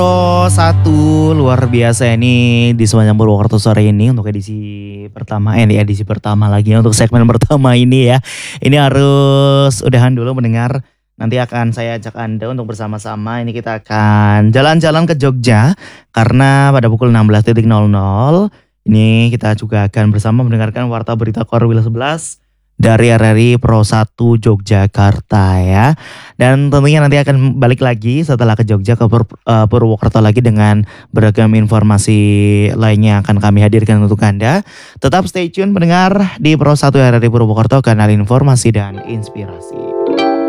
Satu luar biasa ini di Sepanjang Purwokerto sore ini untuk edisi pertama lagi untuk segmen pertama ini ya. Ini harus udahan dulu mendengar. Nanti akan saya ajak Anda untuk bersama-sama ini kita akan jalan-jalan ke Jogja karena pada pukul 16.00 ini kita juga akan bersama mendengarkan Warta Berita Korwil 11 dari RRI Pro 1 Yogyakarta ya. Dan tentunya nanti akan balik lagi setelah ke Jogja ke Purwokerto lagi dengan beragam informasi lainnya akan kami hadirkan untuk Anda. Tetap stay tune mendengar di Pro 1 RRI Purwokerto, kanal informasi dan inspirasi.